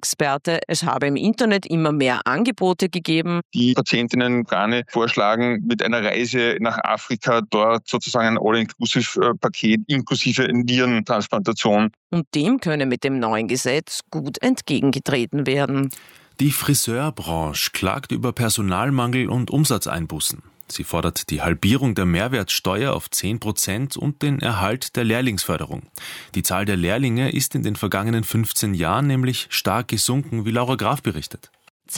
Experte, es habe im Internet immer mehr Angebote gegeben. Die Patientinnen gerne vorschlagen, mit einer Reise nach Afrika dort sozusagen ein All-Inclusive-Paket inklusive Nierentransplantation. Und dem könne mit dem neuen Gesetz gut entgegengetreten werden. Die Friseurbranche klagt über Personalmangel und Umsatzeinbußen. Sie fordert die Halbierung der Mehrwertsteuer auf 10% und den Erhalt der Lehrlingsförderung. Die Zahl der Lehrlinge ist in den vergangenen 15 Jahren nämlich stark gesunken, wie Laura Graf berichtet.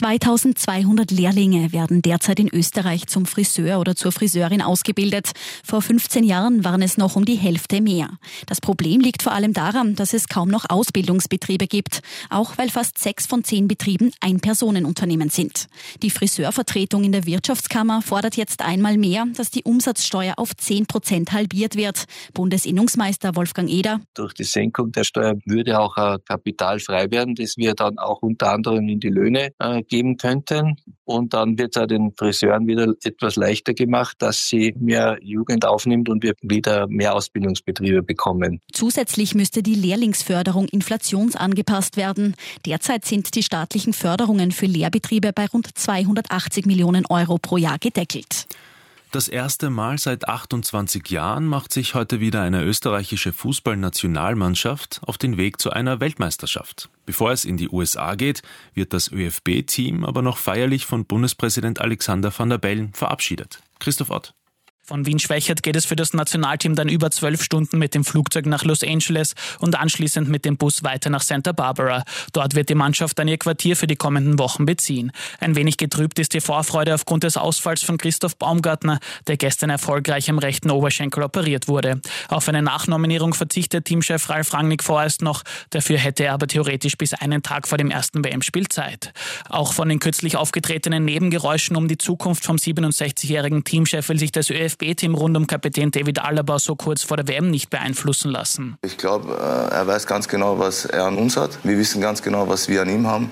2200 Lehrlinge werden derzeit in Österreich zum Friseur oder zur Friseurin ausgebildet. Vor 15 Jahren waren es noch um die Hälfte mehr. Das Problem liegt vor allem daran, dass es kaum noch Ausbildungsbetriebe gibt, auch weil fast 6 von 10 Betrieben Ein-Personen-Unternehmen sind. Die Friseurvertretung in der Wirtschaftskammer fordert jetzt einmal mehr, dass die Umsatzsteuer auf 10% halbiert wird. Bundesinnungsmeister Wolfgang Eder: Durch die Senkung der Steuer würde auch Kapital frei werden, das wir dann auch unter anderem in die Löhne geben könnten. Und dann wird es auch den Friseuren wieder etwas leichter gemacht, dass sie mehr Jugend aufnimmt und wir wieder mehr Ausbildungsbetriebe bekommen. Zusätzlich müsste die Lehrlingsförderung inflationsangepasst werden. Derzeit sind die staatlichen Förderungen für Lehrbetriebe bei rund 280 Millionen Euro pro Jahr gedeckelt. Das erste Mal seit 28 Jahren macht sich heute wieder eine österreichische Fußballnationalmannschaft auf den Weg zu einer Weltmeisterschaft. Bevor es in die USA geht, wird das ÖFB-Team aber noch feierlich von Bundespräsident Alexander Van der Bellen verabschiedet. Christoph Ott. Von Wien-Schwächert geht es für das Nationalteam dann über 12 Stunden mit dem Flugzeug nach Los Angeles und anschließend mit dem Bus weiter nach Santa Barbara. Dort wird die Mannschaft dann ihr Quartier für die kommenden Wochen beziehen. Ein wenig getrübt ist die Vorfreude aufgrund des Ausfalls von Christoph Baumgartner, der gestern erfolgreich am rechten Oberschenkel operiert wurde. Auf eine Nachnominierung verzichtet Teamchef Ralf Rangnick vorerst noch. Dafür hätte er aber theoretisch bis einen Tag vor dem ersten WM-Spiel Zeit. Auch von den kürzlich aufgetretenen Nebengeräuschen um die Zukunft vom 67-jährigen Teamchef will sich das ÖFB-Team rund um Kapitän David Alaba so kurz vor der WM nicht beeinflussen lassen. Ich glaube, er weiß ganz genau, was er an uns hat. Wir wissen ganz genau, was wir an ihm haben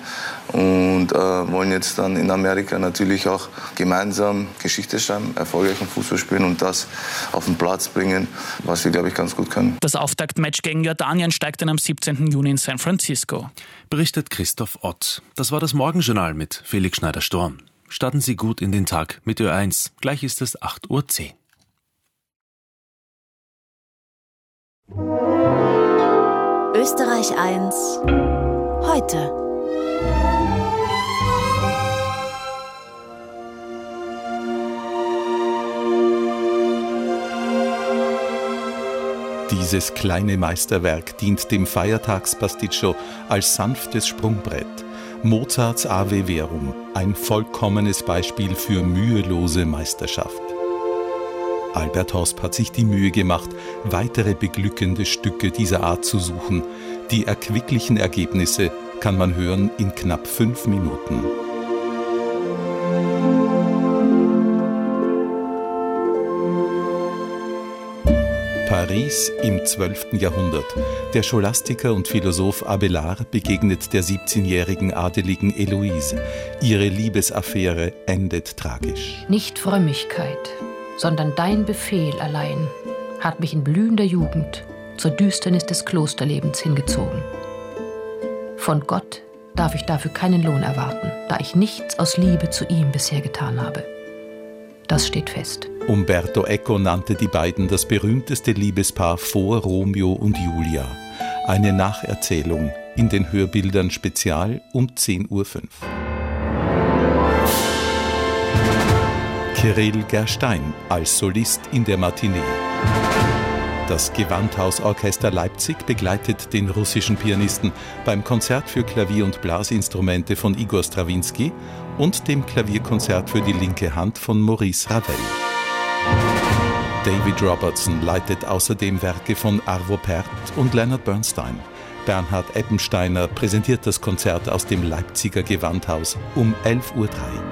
und wollen jetzt dann in Amerika natürlich auch gemeinsam Geschichte schreiben, erfolgreichen Fußball spielen und das auf den Platz bringen, was wir, glaube ich, ganz gut können. Das Auftaktmatch gegen Jordanien steigt dann am 17. Juni in San Francisco. Berichtet Christoph Ott. Das war das Morgenjournal mit Felix Schneider-Storm. Starten Sie gut in den Tag mit Ö1. Gleich ist es 8:10 Uhr. Österreich 1 heute. Dieses kleine Meisterwerk dient dem Feiertagspasticcio als sanftes Sprungbrett. Mozarts Ave Verum, ein vollkommenes Beispiel für mühelose Meisterschaft. Albert Hosp hat sich die Mühe gemacht, weitere beglückende Stücke dieser Art zu suchen. Die erquicklichen Ergebnisse kann man hören in knapp 5 Minuten. Paris im 12. Jahrhundert. Der Scholastiker und Philosoph Abélard begegnet der 17-jährigen adeligen Heloise. Ihre Liebesaffäre endet tragisch. Nicht Frömmigkeit, sondern dein Befehl allein hat mich in blühender Jugend zur Düsternis des Klosterlebens hingezogen. Von Gott darf ich dafür keinen Lohn erwarten, da ich nichts aus Liebe zu ihm bisher getan habe. Das steht fest. Umberto Eco nannte die beiden das berühmteste Liebespaar vor Romeo und Julia. Eine Nacherzählung in den Hörbildern Spezial um 10:05 Uhr. Kirill Gerstein als Solist in der Matinee. Das Gewandhausorchester Leipzig begleitet den russischen Pianisten beim Konzert für Klavier und Blasinstrumente von Igor Strawinski und dem Klavierkonzert für die linke Hand von Maurice Ravel. David Robertson leitet außerdem Werke von Arvo Pärt und Leonard Bernstein. Bernhard Eppensteiner präsentiert das Konzert aus dem Leipziger Gewandhaus um 11:03 Uhr.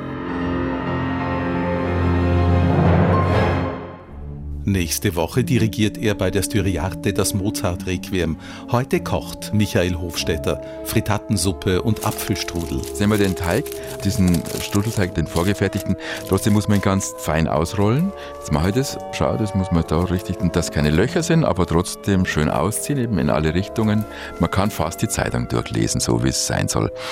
Nächste Woche dirigiert er bei der Styriarte das Mozart-Requiem. Heute kocht Michael Hofstetter Frittatensuppe und Apfelstrudel. Sehen wir den Teig, diesen Strudelteig, den vorgefertigten. Trotzdem muss man ihn ganz fein ausrollen. Jetzt mache ich das. Schau, das muss man da richtig, dass keine Löcher sind, aber trotzdem schön ausziehen, eben in alle Richtungen. Man kann fast die Zeitung durchlesen, so wie es sein soll.